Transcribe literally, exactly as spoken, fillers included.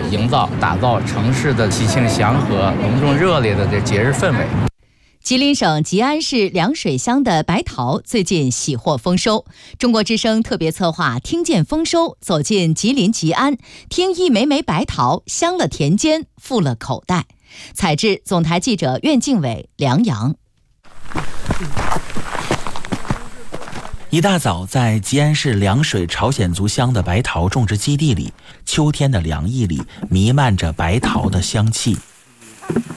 营造、打造城市的喜庆祥和、隆重热烈的这节日氛围。 吉林省吉安市凉水乡的白桃最近喜获丰收。中国之声特别策划听见丰收，走进吉林吉安，听一枚枚白桃，香了田间，富了口袋。采制总台记者苑敬伟、梁阳。 一大早，在吉安市凉水朝鲜族乡的白桃种植基地里，秋天的凉意里弥漫着白桃的香气。